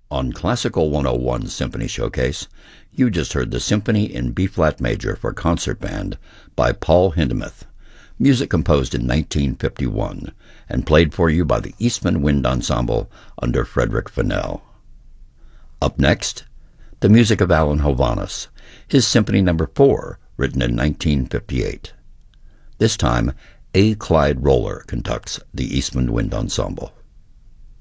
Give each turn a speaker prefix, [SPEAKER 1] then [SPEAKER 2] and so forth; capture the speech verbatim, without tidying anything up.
[SPEAKER 1] On Classical one oh one Symphony Showcase, you just heard the Symphony in B-flat major for concert band by Paul Hindemith, music composed in nineteen fifty-one, and played for you by the Eastman Wind Ensemble under Frederick Fennell. Up next, the music of Alan Hovhaness, his Symphony Number four, written in nineteen fifty-eight. This time, A. Clyde Roller conducts the Eastman Wind Ensemble.